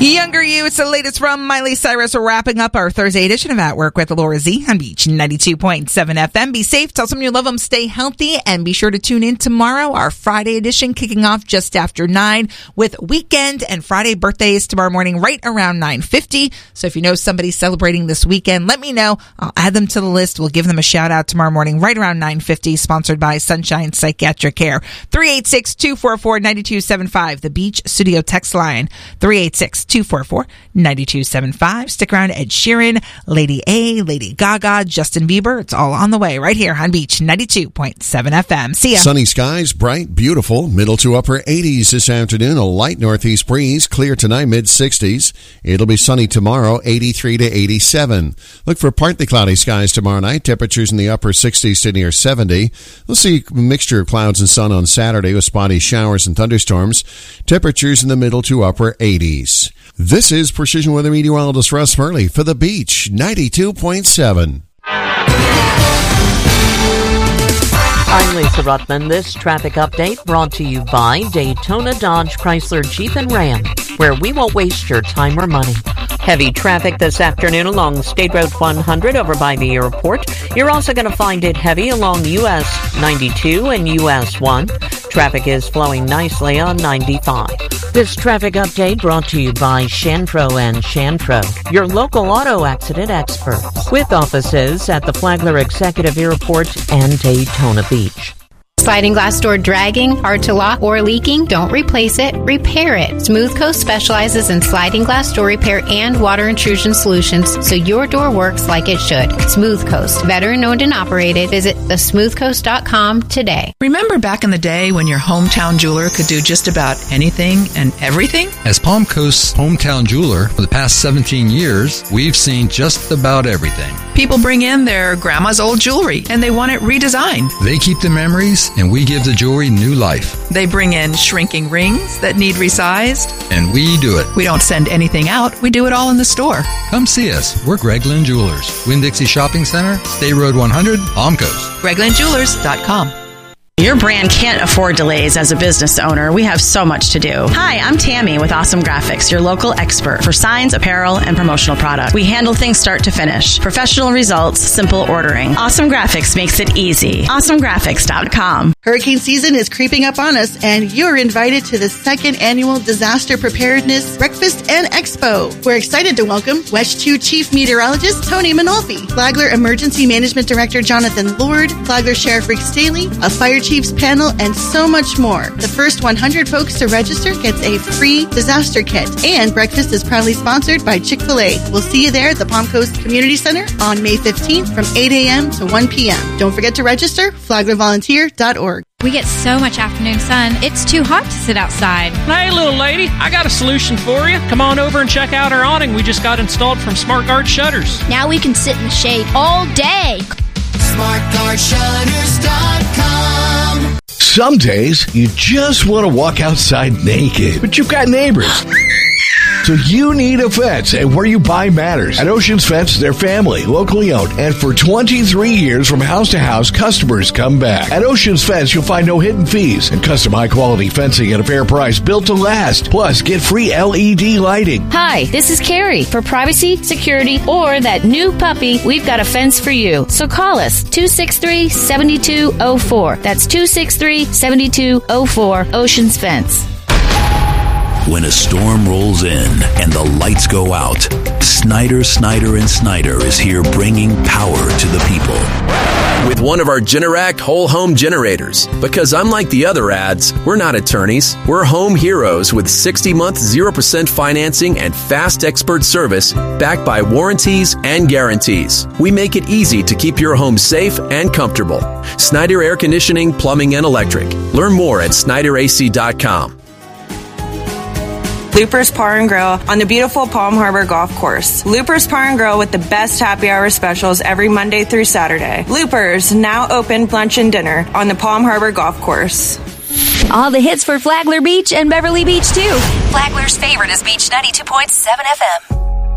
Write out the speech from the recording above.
Younger You, it's the latest from Miley Cyrus. We're wrapping up our Thursday edition of At Work with Laura Z on Beach 92.7 FM. Be safe, tell someone you love them, stay healthy, and be sure to tune in tomorrow, our Friday edition, kicking off just after 9 with weekend and Friday birthdays tomorrow morning right around 9:50. So if you know somebody celebrating this weekend, let me know. I'll add them to the list. We'll give them a shout out tomorrow morning right around 9:50, sponsored by Sunshine Psychiatric Care. 386-244-9275, the Beach Studio text line. 386-244-9275. Stick around. Ed Sheeran, Lady A, Lady Gaga, Justin Bieber. It's all on the way right here on Beach 92.7 FM. See ya. Sunny skies, bright, beautiful, middle to upper 80s this afternoon. A light northeast breeze, clear tonight, mid-60s. It'll be sunny tomorrow, 83 to 87. Look for partly cloudy skies tomorrow night. Temperatures in the upper 60s to near 70. We'll see a mixture of clouds and sun on Saturday with spotty showers and thunderstorms. Temperatures in the middle to upper 80s. This is Precision Weather Meteorologist Russ Murley for the Beach 92.7. I'm Lisa Ruttman. This traffic update brought to you by Daytona Dodge Chrysler Jeep and Ram, where we won't waste your time or money. Heavy traffic this afternoon along State Road 100 over by the airport. You're also going to find it heavy along US 92 and US 1. Traffic is flowing nicely on 95. This traffic update brought to you by Shantro and Shantro, your local auto accident experts, with offices at the Flagler Executive Airport and Daytona Beach. Sliding glass door dragging, hard to lock, or leaking? Don't replace it, repair it. Smooth Coast specializes in sliding glass door repair and water intrusion solutions, so your door works like it should. Smooth Coast, veteran owned and operated. Visit thesmoothcoast.com today. Remember back in the day when your hometown jeweler could do just about anything and everything? As Palm Coast's hometown jeweler for the past 17 years, we've seen just about everything. People bring in their grandma's old jewelry and they want it redesigned. They keep the memories and we give the jewelry new life. They bring in shrinking rings that need resized. And we do it. We don't send anything out. We do it all in the store. Come see us. We're Gregland Jewelers. Winn-Dixie Shopping Center, State Road 100, Palm Coast. GreglandJewelers.com. Your brand can't afford delays as a business owner. We have so much to do. Hi, I'm Tammy with Awesome Graphics, your local expert for signs, apparel, and promotional products. We handle things start to finish. Professional results, simple ordering. Awesome Graphics makes it easy. AwesomeGraphics.com. Hurricane season is creeping up on us, and you're invited to the second annual Disaster Preparedness Breakfast and Expo. We're excited to welcome West 2 Chief Meteorologist Tony Manolfi, Flagler Emergency Management Director Jonathan Lord, Flagler Sheriff Rick Staley, a Fire Chiefs panel, and so much more. The first 100 folks to register gets a free disaster kit, and breakfast is proudly sponsored by Chick-fil-A. We'll see you there at the Palm Coast Community Center on May 15th from 8 a.m. to 1 p.m. Don't forget to register, FlaglerVolunteer.org. We get so much afternoon sun, it's too hot to sit outside. Hey, little lady, I got a solution for you. Come on over and check out our awning we just got installed from Smart Guard Shutters. Now we can sit in the shade all day. SmartGuardShutters.com. Some days, you just want to walk outside naked, but you've got neighbors. So you need a fence, and where you buy matters. At Oceans Fence, they're family, locally owned, and for 23 years from house to house, customers come back. At Oceans Fence, you'll find no hidden fees and custom high-quality fencing at a fair price, built to last. Plus, get free LED lighting. Hi, this is Carrie. For privacy, security, or that new puppy, we've got a fence for you. So call us, 263-7204. That's 263-7204, Oceans Fence. When a storm rolls in and the lights go out, Snyder, Snyder & Snyder is here bringing power to the people. With one of our Generac whole home generators. Because unlike the other ads, we're not attorneys. We're home heroes with 60-month 0% financing and fast expert service backed by warranties and guarantees. We make it easy to keep your home safe and comfortable. Snyder Air Conditioning, Plumbing, and Electric. Learn more at SnyderAC.com. Loopers Bar and Grill on the beautiful Palm Harbor Golf Course. Loopers Bar and Grill with the best happy hour specials every Monday through Saturday. Loopers, now open lunch and dinner on the Palm Harbor Golf Course. All the hits for Flagler Beach and Beverly Beach, too. Flagler's favorite is Beach 92.7 FM.